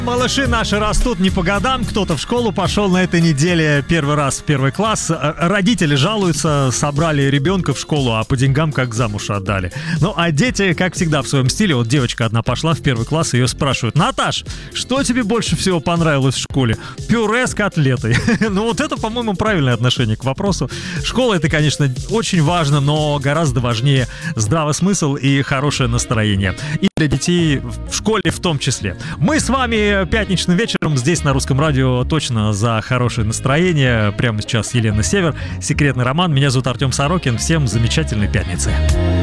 Малыши наши растут не по годам. Кто-то в школу пошел на этой неделе первый раз в первый класс. Родители жалуются, собрали ребенка в школу, а по деньгам как замуж отдали. Ну, а дети, как всегда, в своем стиле. Вот девочка одна пошла в первый класс, ее спрашивают: Наташ, что тебе больше всего понравилось в школе? Пюре с котлетой. Ну, вот это, по-моему, правильное отношение к вопросу. Школа — это, конечно, очень важно, но гораздо важнее здравый смысл и хорошее настроение. И для детей в школе в том числе. Мы с вами пятничным вечером здесь на Русском радио точно за хорошее настроение. Прямо сейчас Елена Север, «Секретный роман». Меня зовут Артем Сорокин. Всем замечательной пятницы.